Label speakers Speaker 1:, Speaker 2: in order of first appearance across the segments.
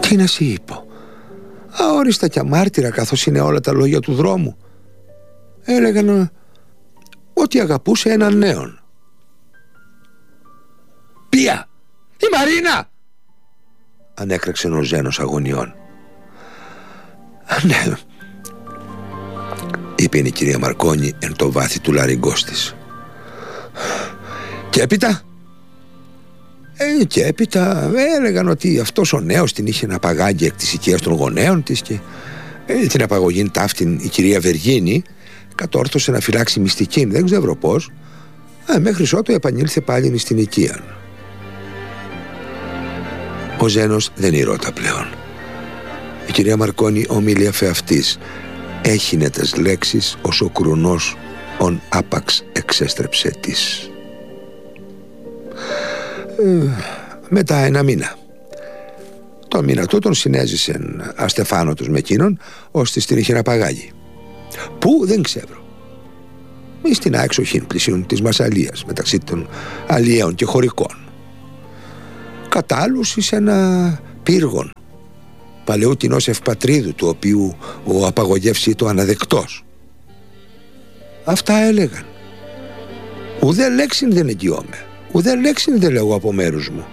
Speaker 1: Τι να σε είπω, αόριστα και αμάρτηρα καθώς είναι όλα τα λόγια του δρόμου. Έλεγαν ότι αγαπούσε έναν νέον. Ποια? Η Μαρίνα! Ανέκραξε ο Ζένος αγωνιών. Ναι, είπε η κυρία Μαρκόνη εν το βάθη του λαρυγκός της. Και έπειτα? Και έπειτα έλεγαν ότι αυτός ο νέος την είχε να παγάγει εκ της οικίας των γονέων της και την απαγωγήν ταύτην η κυρία Βεργίνη κατόρθωσε να φυλάξει μυστικήν, δεν ξέρω πως, μέχρι ότου επανήλθε πάλι στην οικία. Ο Ζένος δεν ηρώτα πλέον. Η κυρία Μαρκόνη ομίλια φεαυτής έχινε τες λέξεις ως ο κρουνός ον άπαξ εξέστρεψε της. Μετά ένα μήνα. Το μήνα τούτον συνέζησεν αστεφάνωτος με εκείνον ώστε την είχε να παγάγει. Πού δεν ξέρω. Στην άξοχην πλησίων της Μασσαλίας μεταξύ των αλλιέων και χωρικών. Κατάλλους εις ένα πύργον παλαιού κοινός ευπατρίδου, του οποίου ο απαγωγεύσει το αναδεκτός. Αυτά έλεγαν. Ουδέ λέξην δεν εγγυώμαι, ουδέ λέξην δεν λέγω από μέρους μου.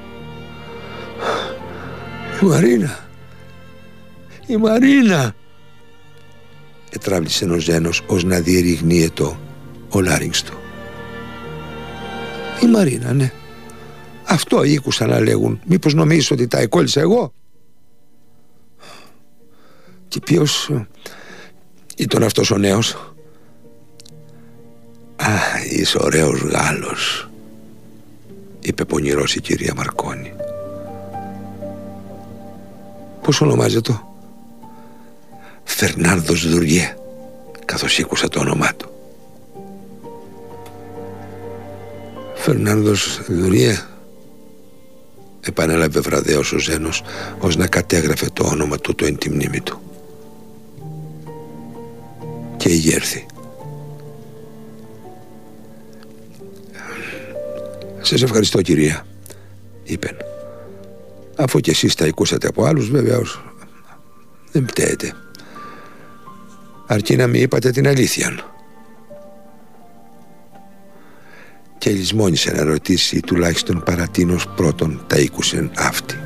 Speaker 1: Η Μαρίνα, η Μαρίνα, ετράβλησε ο Ζένος ως να διεριγνύετο ο λάριγγς του. Η Μαρίνα, ναι. Αυτό ήκουσα να λέγουν. Μήπως νομίζεις ότι τα εκόλλησα εγώ? Και ποιος ήταν αυτός ο νέος? Είσαι ωραίος Γάλλος, είπε πονηρός η κυρία Μαρκόνη. Πώς ονομάζεται? Φερνάνδος Δουριέ, καθώς ήκουσα το όνομά του. Φερνάνδος Δουριέ, επανέλαβε βραδέως ο Ζένος ως να κατέγραφε το όνομα του εν τη μνήμη του. Και ηγέρθη. Σας ευχαριστώ κυρία, είπεν. Αφού και εσείς τα ακούσατε από άλλους, βεβαίως δεν πταίετε. Αρκεί να μην είπατε την αλήθεια. Και λησμόνισε να ρωτήσει τουλάχιστον παρατίνος πρώτον τα ήκουσεν αυτή.